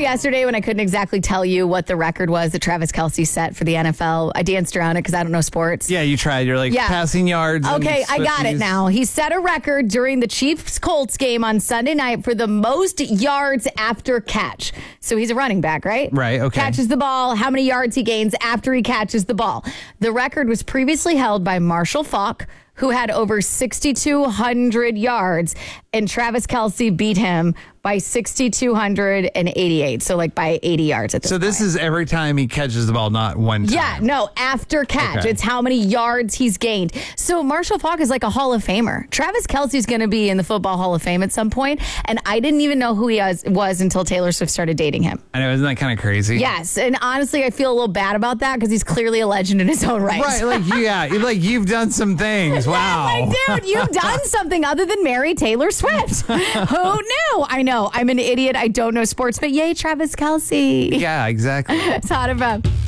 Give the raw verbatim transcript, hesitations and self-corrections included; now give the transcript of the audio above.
yesterday when I couldn't exactly tell you what the record was that Travis Kelce set for the N F L. I danced around it because I don't know sports. Yeah, you tried. You're like Yeah. passing yards. and Okay, I got it Swifties. now. He set a record during the Chiefs-Colts game on Sunday night for the most yards after catch. So he's a running back, right? Right, okay. Catches the ball, how many yards he gains after he catches the ball. The record was previously held by Marshall Faulk, who had over six thousand two hundred yards, and Travis Kelce beat him by six thousand two hundred eighty-eight. So like by eighty yards at this So this point. is every time he catches the ball, not one time. Yeah, no, after catch. Okay. It's how many yards he's gained. So Marshall Faulk is like a Hall of Famer. Travis Kelce's going to be in the Football Hall of Fame at some point, and I didn't even know who he was, was until Taylor Swift started dating him. I know, isn't that kind of crazy? Yes, and honestly, I feel a little bad about that because he's clearly a legend in his own right. Right, like, yeah, like you've done some things. Wow. Like, dude, you've done something other than marry Taylor Swift. Who knew? I know. I'm an idiot. I don't know sports, but yay, Travis Kelce. Yeah, exactly. It's Hot F M.